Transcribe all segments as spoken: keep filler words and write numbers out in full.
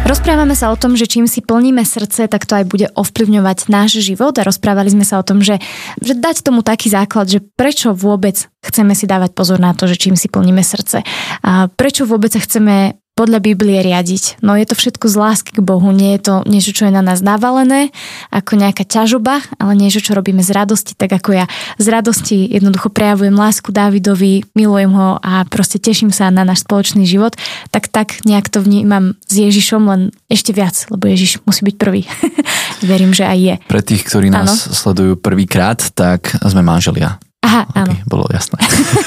Rozprávame sa o tom, že čím si plníme srdce, tak to aj bude ovplyvňovať náš život a rozprávali sme sa o tom, že, že dať tomu taký základ, že prečo vôbec chceme si dávať pozor na to, že čím si plníme srdce. A prečo vôbec sa chceme podľa Biblie riadiť. No je to všetko z lásky k Bohu, nie je to niečo, čo je na nás navalené, ako nejaká ťažoba, ale niečo, čo robíme z radosti, tak ako ja z radosti jednoducho prejavujem lásku Dávidovi, milujem ho a proste teším sa na náš spoločný život, tak tak nejak to vnímam s Ježišom, len ešte viac, lebo Ježiš musí byť prvý. Verím, že aj je. Pre tých, ktorí nás ano. sledujú prvýkrát, tak sme manželia. Aha, okay, áno. Bolo jasné.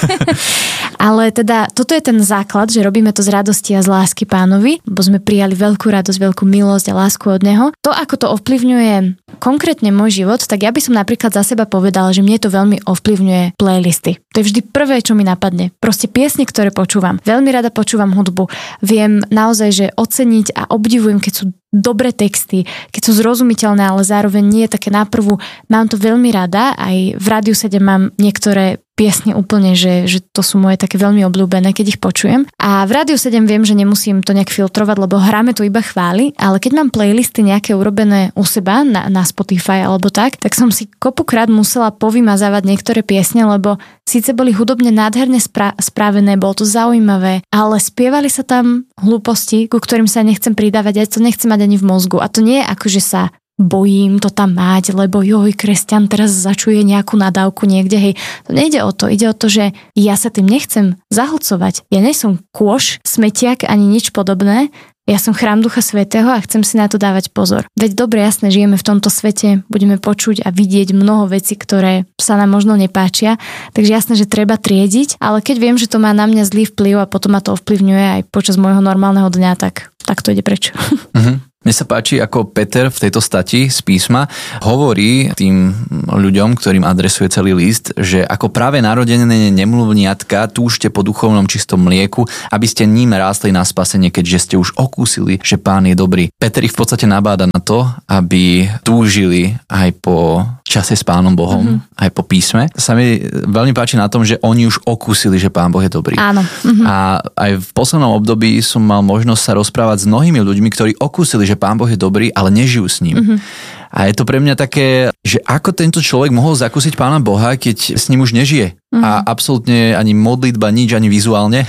Ale teda toto je ten základ, že robíme to z radosti a z lásky Pánovi, bo sme prijali veľkú radosť, veľkú milosť a lásku od Neho. To, ako to ovplyvňuje konkrétne môj život, tak ja by som napríklad za seba povedala, že mne to veľmi ovplyvňuje playlisty. To je vždy prvé, čo mi napadne. Proste piesne, ktoré počúvam. Veľmi rada počúvam hudbu. Viem naozaj, že oceniť a obdivujem, keď sú dobré texty, keď sú zrozumiteľné, ale zároveň nie je také naprvu. Mám to veľmi rada, aj v Rádiu sedem mám niektoré piesne úplne, že, že to sú moje také veľmi obľúbené, keď ich počujem. A v Rádiu sedem viem, že nemusím to nejak filtrovať, lebo hráme tu iba chvály, ale keď mám playlisty nejaké urobené u seba na, na Spotify alebo tak, tak som si kopukrát musela povymazávať niektoré piesne, lebo síce boli hudobne nádherne spra- spravené, bolo to zaujímavé, ale spievali sa tam hlúposti, ku ktorým sa nechcem pridávať, ja to nechcem mať ani v mozgu. A to nie je ako, že sa bojím to tam mať, lebo joj, kresťan teraz začuje nejakú nadávku niekde, hej. To nejde o to, ide o to, že ja sa tým nechcem zahlcovať. Ja nie som kôš, smetiak ani nič podobné. Ja som chrám Ducha Svätého a chcem si na to dávať pozor. Veď dobre, jasné, žijeme v tomto svete, budeme počuť a vidieť mnoho vecí, ktoré sa nám možno nepáčia, takže jasné, že treba triediť, ale keď viem, že to má na mňa zlý vplyv a potom ma to ovplyvňuje aj počas môjho normálneho dňa, tak, tak to ide preč. Mhm. Mne sa páči, ako Peter v tejto stati z písma hovorí tým ľuďom, ktorým adresuje celý list, že ako práve narodené nemluvniatka túžte po duchovnom čistom mlieku, aby ste ním rástli na spasenie, keďže ste už okúsili, že Pán je dobrý. Peter ich v podstate nabáda na to, aby túžili aj po čase s Pánom Bohom, mm-hmm. aj po písme. Sa mi veľmi páči na tom, že oni už okúsili, že Pán Boh je dobrý. Áno. Mm-hmm. A aj v poslednom období som mal možnosť sa rozprávať s mnohými ľuďmi, ktorí okúsili, že Pán Boh je dobrý, ale nežijú s ním. Mm-hmm. A je to pre mňa také, že ako tento človek mohol zakúsiť Pána Boha, keď s ním už nežije. Mm-hmm. A absolútne ani modlitba, nič, ani vizuálne.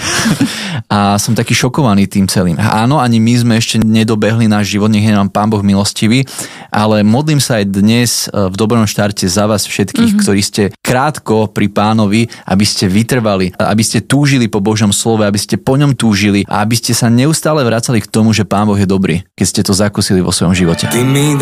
A som taký šokovaný tým celým. A áno, ani my sme ešte nedobehli náš život, nech je nám Pán Boh milostivý, ale modlím sa aj dnes v dobrom štarte za vás všetkých, mm-hmm. ktorí ste krátko pri Pánovi, aby ste vytrvali, aby ste túžili po Božom slove, aby ste po ňom túžili a aby ste sa neustále vracali k tomu, že Pán Boh je dobrý, keď ste to zakúsili vo svojom živote.